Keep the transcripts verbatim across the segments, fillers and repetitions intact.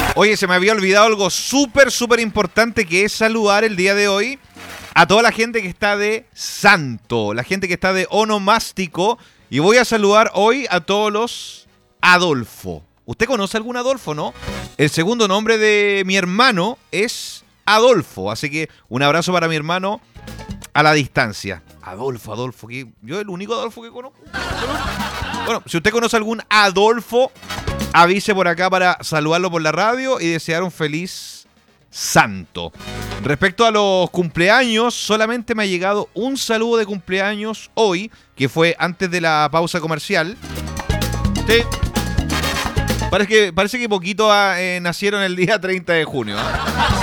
Oye, se me había olvidado algo súper, súper importante, que es saludar el día de hoy a toda la gente que está de santo, la gente que está de onomástico. Y voy a saludar hoy a todos los Adolfo. ¿Usted conoce algún Adolfo, no? El segundo nombre de mi hermano es Adolfo, así que un abrazo para mi hermano a la distancia. Adolfo, Adolfo, que yo el único Adolfo que conozco. Bueno, si usted conoce algún Adolfo, avise por acá para saludarlo por la radio y desear un feliz santo. Respecto a los cumpleaños, solamente me ha llegado un saludo de cumpleaños hoy, que fue antes de la pausa comercial. Sí. Parece que, parece que poquito eh, nacieron el día treinta de junio. ¿eh?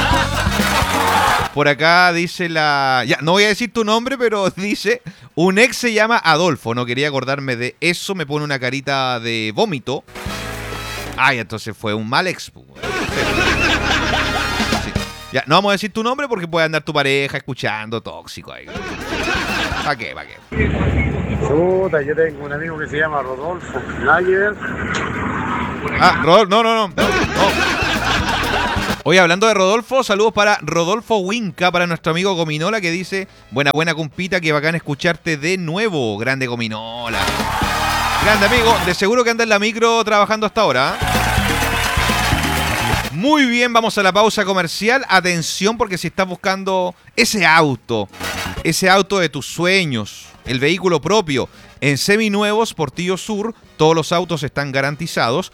Por acá dice la... Ya, no voy a decir tu nombre, pero dice... Un ex se llama Adolfo. No quería acordarme de eso. Me pone una carita de vómito. Ay, entonces fue un mal ex. Sí. Ya, no vamos a decir tu nombre porque puede andar tu pareja escuchando tóxico ahí. ¿Para qué? ¿Para qué? Chuta, yo tengo un amigo que se llama Rodolfo. Nadie. Ah, Rodolfo, no, no, no. no. Oye, hablando de Rodolfo, saludos para Rodolfo Winca, para nuestro amigo Gominola, que dice: buena, buena compita, que bacán escucharte de nuevo. Grande Gominola. Grande amigo, de seguro que anda en la micro trabajando hasta ahora. Muy bien, vamos a la pausa comercial. Atención, porque si estás buscando ese auto, ese auto de tus sueños, el vehículo propio, en Seminuevos Portillo Sur, todos los autos están garantizados